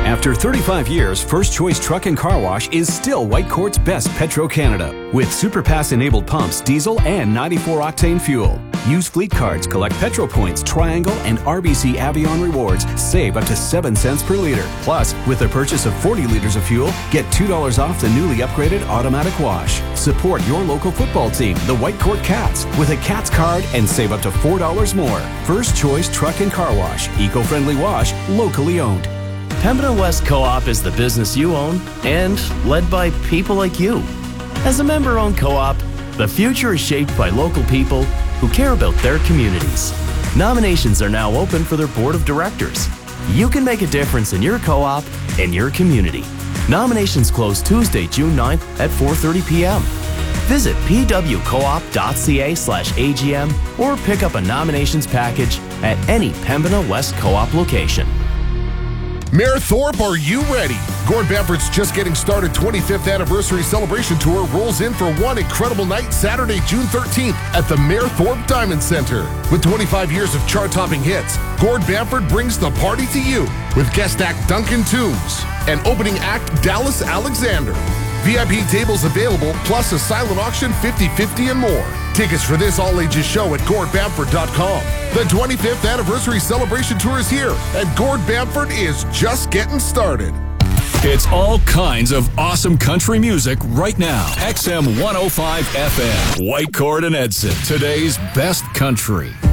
After 35 years, First Choice Truck and Car Wash is still Whitecourt's best Petro-Canada. With SuperPass-enabled pumps, diesel, and 94-octane fuel. Use fleet cards, collect Petro Points, Triangle, and RBC Avion rewards. Save up to 7 cents per liter. Plus, with the purchase of 40 liters of fuel, get $2 off the newly upgraded automatic wash. Support your local football team, the Whitecourt Cats, with a Cats card and save up to $4 more. First Choice Truck and Car Wash. Eco-friendly wash, locally owned. Pembina West Co-op is the business you own and led by people like you. As a member-owned co-op, the future is shaped by local people who care about their communities. Nominations are now open for their board of directors. You can make a difference in your co-op and your community. Nominations close Tuesday, June 9th at 4:30 p.m. Visit pwcoop.ca/AGM or pick up a nominations package at any Pembina West Co-op location. Mayor Thorpe, are you ready? Gord Bamford's Just Getting Started 25th Anniversary Celebration Tour rolls in for one incredible night, Saturday, June 13th at the Mayor Thorpe Diamond Center. With 25 years of chart-topping hits, Gord Bamford brings the party to you with guest act Duncan Toombs and opening act Dallas Alexander. VIP tables available, plus a silent auction, 50/50 and more. Tickets for this all-ages show at GordBamford.com. The 25th Anniversary Celebration Tour is here, and Gord Bamford is just getting started. It's all kinds of awesome country music right now. XM 105 FM, Whitecourt and Edson, today's best country.